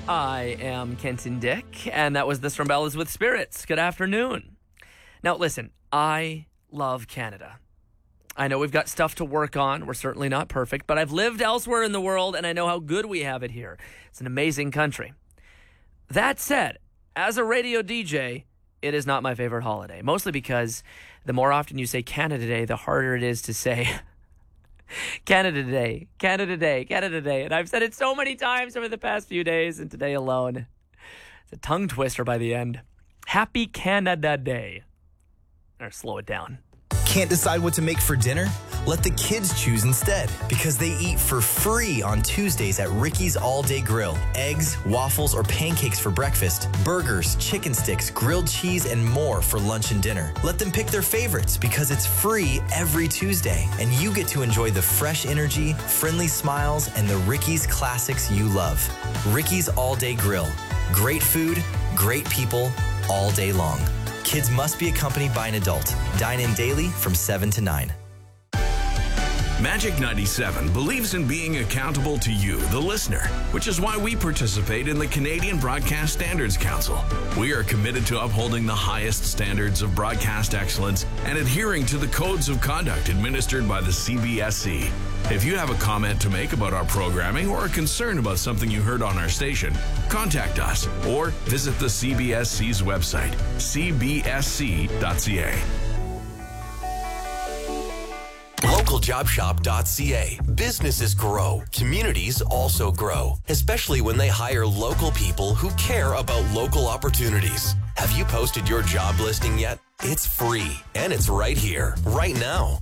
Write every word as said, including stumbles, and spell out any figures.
I am Kenton Dick, and that was the Strumbellas with Spirits. Good afternoon. Now, listen, I love Canada. I know we've got stuff to work on. We're certainly not perfect, but I've lived elsewhere in the world, and I know how good we have it here. It's an amazing country. That said, as a radio D J, it is not my favorite holiday, mostly because the more often you say Canada Day, the harder it is to say Canada Day, Canada Day, Canada Day. And I've said it so many times over the past few days, and today alone, it's a tongue twister by the end. Happy Canada Day. Or slow it down. Can't decide what to make for dinner? Let the kids choose instead, because they eat for free on Tuesdays at Ricky's All Day Grill. Eggs, waffles, or pancakes for breakfast, burgers, chicken sticks, grilled cheese, and more for lunch and dinner. Let them pick their favorites because it's free every Tuesday, and you get to enjoy the fresh energy, friendly smiles, and the Ricky's classics you love. Ricky's All Day Grill. Great food, great people, all day long. Kids must be accompanied by an adult. Dine in daily from seven to nine. Magic ninety-seven believes in being accountable to you, the listener, which is why we participate in the Canadian Broadcast Standards Council. We are committed to upholding the highest standards of broadcast excellence and adhering to the codes of conduct administered by the C B S C. If you have a comment to make about our programming or a concern about something you heard on our station, contact us or visit the C B S C's website, c b s c dot c a. local job shop dot c a. Businesses grow. Communities also grow, especially when they hire local people who care about local opportunities. Have you posted your job listing yet? It's free, and it's right here, right now.